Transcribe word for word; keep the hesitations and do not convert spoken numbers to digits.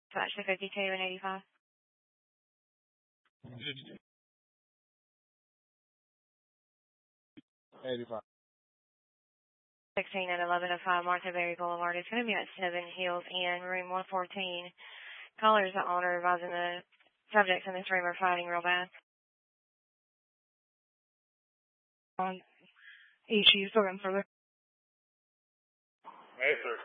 Dispatch to fifty-two and eighty-five. eighty-five. sixteen and eleven oh five Martha Berry Boulevard. It's going to be at Seven Hills Inn, room one fourteen. Callers the owner advising the subjects in this room are fighting real bad. On each, you still going further? Yes, sir.